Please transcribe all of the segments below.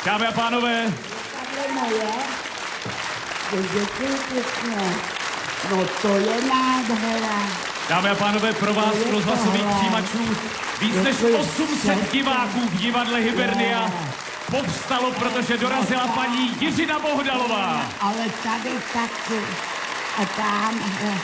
Dámy a pánové. Takhle moje. Děkuji pěkně. No to je nádhera. Dámy a pánové, pro vás rozhlasových přijímačů víc než 800 diváků v divadle Hibernia povstalo, protože dorazila paní Jiřina Bohdalová. Ale tady taky. A tam.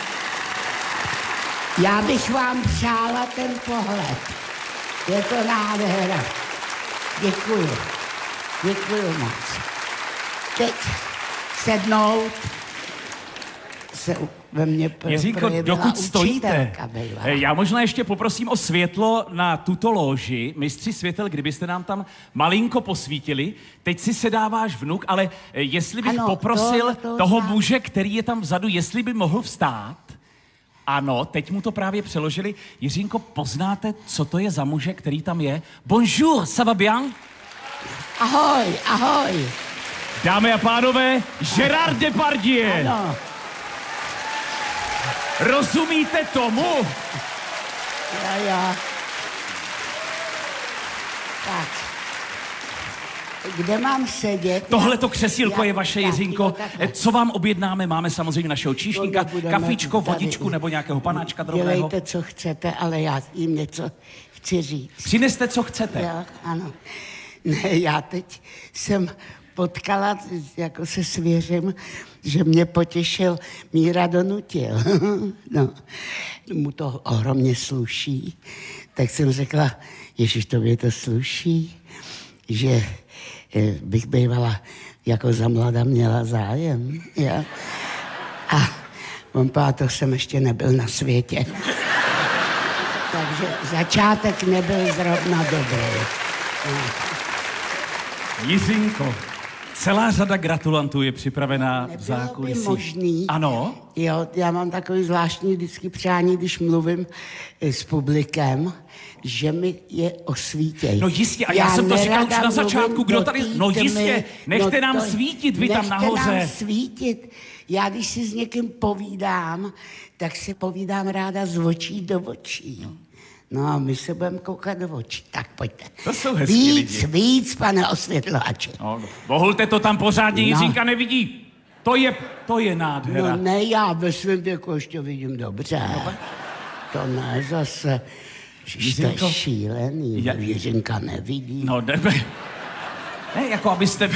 Já bych vám přála ten pohled. Je to nádhera. Děkuju. Děkuju moc. Teď sednout se ve mně Jiřínko, dokud stojíte, já možná ještě poprosím o světlo na tuto loži. Mistři světel, kdybyste nám tam malinko posvítili. Teď si sedá váš vnuk, ale jestli bych poprosil toho muže, který je tam vzadu, jestli by mohl vstát. Ano, teď mu to právě přeložili. Jiřínko, poznáte, co to je za muže, který tam je? Bonjour, ça va bien? Ahoj, ahoj. Dámy a pánové, Gérard Depardieu. Ano. Rozumíte tomu? Jo. Tak. Kde mám sedět? Tohleto křesílko je vaše, Jiřínko. Co vám objednáme? Máme samozřejmě našeho číšníka, kafičko, vodičku nebo nějakého panáčka drobného. Dělejte, co chcete, ale já jim něco chci říct. Přineste, co chcete. Jo, ano. Ne, já teď jsem potkala, jako se svěřím, že mě potěšil Míra Donutil. No, mu to ohromně sluší. Tak jsem řekla, ježiš, tobě to sluší, že bych bývala jako za mlada měla zájem. Ja? A on to jsem ještě nebyl na světě. Takže začátek nebyl zrovna dobrý. No. Jiřínko, celá řada gratulantů je připravená v zákulisí. Nebylo by možný. Ano? Jo, já mám takový zvláštní vždycky přání, když mluvím s publikem, že mi je osvítěj. No jistě, a já jsem to říkal už na začátku, kdo tady... No jistě, nechte nám svítit, vy tam nahoře. Nechte nám svítit. Já, když si s někým povídám, tak si povídám ráda z očí do očí. No a my se budeme koukat do očí. Tak pojďte. To jsou hezký lidi. Víc, pane osvětlovači. No, bohulte to tam pořádně, Jiřínka nevidí. To je nádhera. No ne, já ve svém věku ještě vidím dobře. To ne, zase... To je šílený, Jiřinka nevidí. No nebe. Ne, jako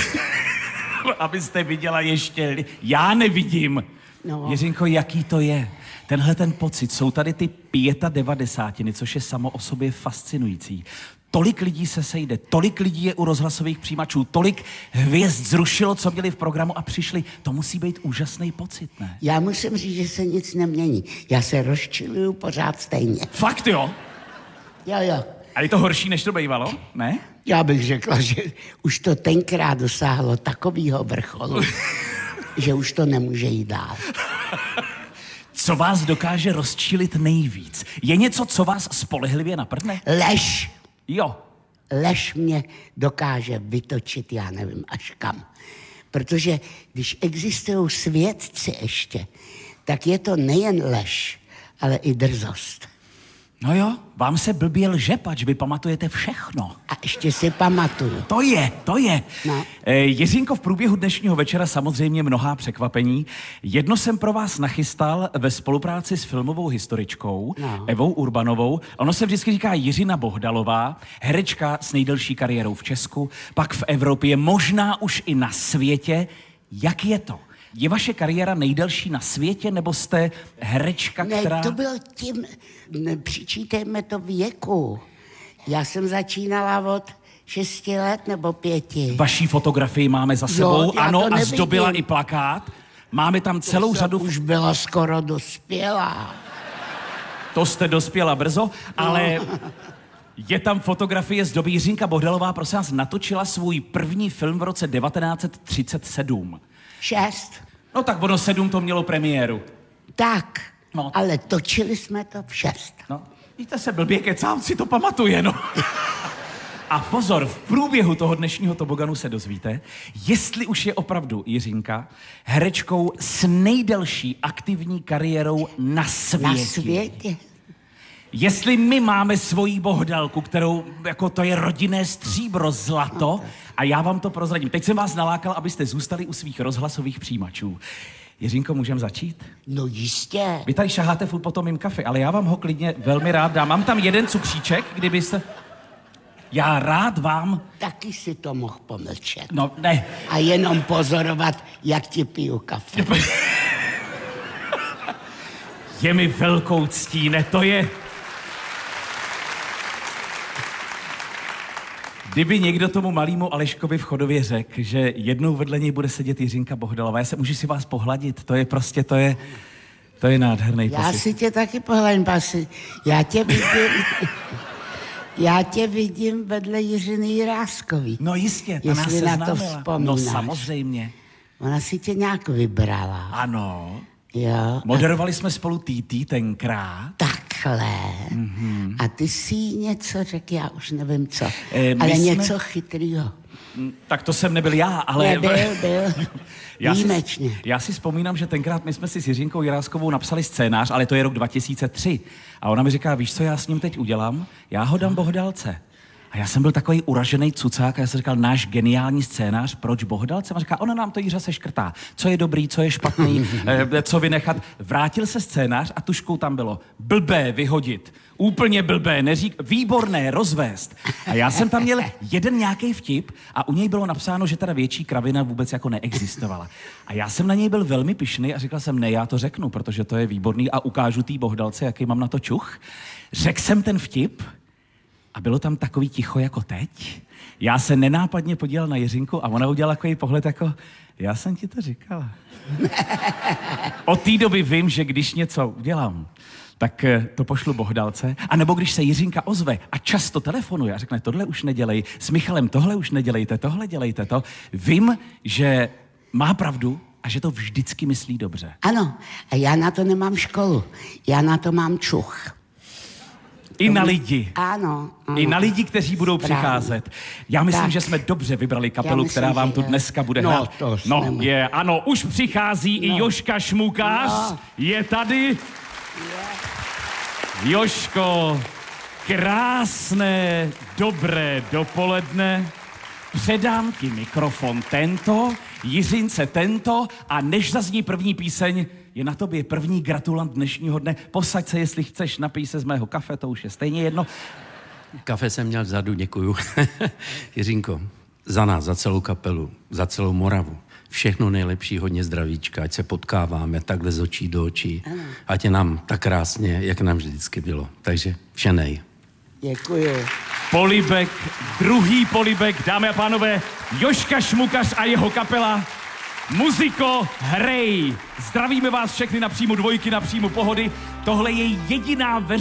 abyste viděla ještě... Já nevidím. No. Jiřinko, jaký to je? Tenhle ten pocit, jsou tady ty 95, což je samo o sobě fascinující. Tolik lidí se sejde, tolik lidí je u rozhlasových přijímačů, tolik hvězd zrušilo, co měli v programu a přišli. To musí být úžasný pocit, ne? Já musím říct, že se nic nemění. Já se rozčiluju pořád stejně. Fakt jo? Jo. A je to horší, než to bývalo, ne? Já bych řekla, že už to tenkrát dosáhlo takovýho vrcholu, že už to nemůže jít dál. Co vás dokáže rozčilit nejvíc? Je něco, co vás spolehlivě naprdne? Lež. Jo. Lež mě dokáže vytočit, já nevím až kam. Protože když existují svědci ještě, tak je to nejen lež, ale i drzost. No jo, vám se blbě lže, pač vy pamatujete všechno. A ještě si pamatuju. To je. No. Jiřínko, v průběhu dnešního večera samozřejmě mnohá překvapení. Jedno jsem pro vás nachystal ve spolupráci s filmovou historičkou Evou Urbanovou. Ono se vždycky říká Jiřina Bohdalová, herečka s nejdelší kariérou v Česku, pak v Evropě, možná už i na světě. Jak je to? Je vaše kariéra nejdelší na světě, nebo jste herečka, která... Ne, to bylo tím, přičítejme to věku. Já jsem začínala od 6 let nebo 5. Vaší fotografii máme za sebou, ano, a zdobila i plakát. Máme tam celou řadu... Už byla skoro dospělá. To jste dospěla brzo, ale je tam fotografie z doby. Jiřinka Bohdalová, prosím vás, natočila svůj první film v roce 1937. 6. No tak ono 7 to mělo premiéru. Tak, ale točili jsme to v 6. No, víte se blbě kecám, si to pamatuje, no. A pozor, v průběhu toho dnešního toboganu se dozvíte, jestli už je opravdu Jiřinka herečkou s nejdelší aktivní kariérou na světě. Na světě? jestli my máme svoji Bohdalku, kterou, jako to je rodinné stříbro, zlato, a já vám to prozradím. Teď jsem vás nalákal, abyste zůstali u svých rozhlasových přijímačů. Jiřinko, můžem začít? No jistě. Vy tady šaháte furt po tom mým kafe, ale já vám ho klidně velmi rád dám. Mám tam jeden cukříček, kdybyste... Já rád vám... Taky si to mohl pomlčet. No, ne. A jenom pozorovat, jak ti piju kafe. Je mi velkou ctí, ne, to je... Kdyby někdo tomu malýmu Aleškovi v Chodově řekl, že jednou vedle něj bude sedět Jiřinka Bohdalová, můžu si vás pohladit, to je prostě, to je nádherný pocit. Já si tě taky pohladím, pasi. Já tě vidím vedle Jiřiny Jiráskový. No jistě, ta nás jestli seznámila. na to vzpomínáš. No samozřejmě. Ona si tě nějak vybrala. Ano. Jo. Moderovali jsme spolu TT tenkrát. Takhle. Mm-hmm. A ty si něco řekl, já už nevím co. jsme... Ale něco chytrýho. Tak to jsem nebyl já, ale... Byl. Výjimečně. Já si vzpomínám, že tenkrát my jsme si s Jiřinkou Jiráskovou napsali scénář, ale to je rok 2003. A ona mi říká, víš, co já s ním teď udělám? Já ho dám Bohdalce. A já jsem byl takový uražený cucák a já jsem říkal, náš geniální scénář, proč Bohdalce? A říká, ona nám to Jiřa seškrtá. Co je dobrý, co je špatný, co vynechat. Vrátil se scénář a tuškou tam bylo blbé vyhodit, úplně blbé, výborné rozvést. A já jsem tam měl jeden nějaký vtip a u něj bylo napsáno, že teda větší kravina vůbec jako neexistovala. A já jsem na něj byl velmi pyšný a říkal jsem, ne, já to řeknu, protože to je výborný a ukážu té Bohdalce, jaký mám na to čuch. Řekl jsem ten vtip. A bylo tam takový ticho jako teď. Já se nenápadně podíval na Jiřinku a ona udělala takový pohled jako, já jsem ti to říkala. Od té doby vím, že když něco udělám, tak to pošlu Bohdalce. A nebo když se Jiřinka ozve a často telefonuje a řekne, tohle už nedělej, s Michalem tohle už nedělejte, tohle dělejte to, vím, že má pravdu a že to vždycky myslí dobře. Ano, a já na to nemám školu. Já na to mám čuch. I na lidi. Ano. I na lidi, kteří budou přicházet. Já myslím, tak. Že jsme dobře vybrali kapelu, která vám tu dneska bude hrát. Ano, už přichází i Jožka Šmukař. Je tady. Jožko, krásné, dobré dopoledne. Předám ti mikrofon tento, Jiřince tento a než zazní první píseň, je na tobě první gratulant dnešního dne. Posaď se, jestli chceš, napij se z mého kafe, to už je stejně jedno. Kafe jsem měl vzadu, děkuju. Jiřinko, za nás, za celou kapelu, za celou Moravu. Všechno nejlepší, hodně zdravíčka, ať se potkáváme takhle z očí do očí. Ať je nám tak krásně, jak nám vždycky bylo. Takže všenej. Děkuju. Polibek, druhý polibek, dámy a pánové, Jožka Šmukař a jeho kapela Muziko, hrej! Zdravíme vás všechny na příjmu Dvojky, na příjmu Pohody. Tohle je jediná veřejná